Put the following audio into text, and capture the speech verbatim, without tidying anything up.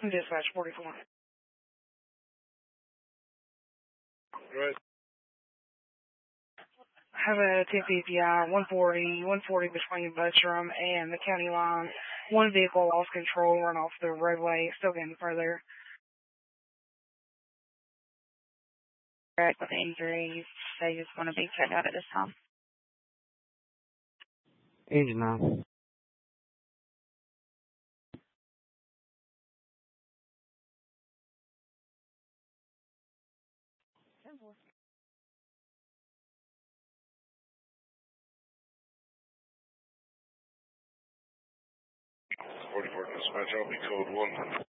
Dispatch forty-four. Right. Have a ten P P I, one forty, one forty between Buttram and the county line. One vehicle lost control, run off the roadway, still getting further. Correct, with the injuries, they just want to be checked out at this time. Engine nine. forty-four dispatch, I'll be code one.